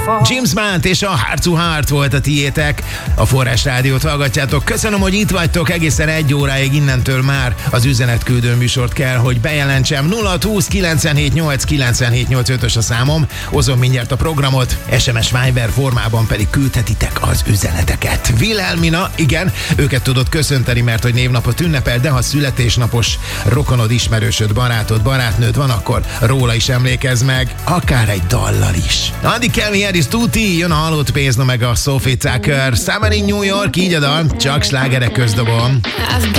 James Blunt és a Heart to Heart volt a tiétek. A Forrás Rádiót hallgatjátok. Köszönöm, hogy itt vagytok. Egészen 1 óráig innentől már az üzenetküldő műsort kell, hogy bejelentsem. 0-20 978 978 a számom. Hozom mindjárt a programot. SMS Viber formában pedig küldhetitek az üzeneteket. Wilhelmina, igen, őket tudod köszönteni, mert hogy névnapot ünnepel, de ha születésnapos rokonod, ismerősöd, barátod, barátnőd van, akkor róla is emlékezz meg, akár egy dallal is. Addig kell mi Harris Tuti, jön a Halott Pénzna meg a Sophie Tucker. Summer in New York, így a dal, csak slágerek közdobom.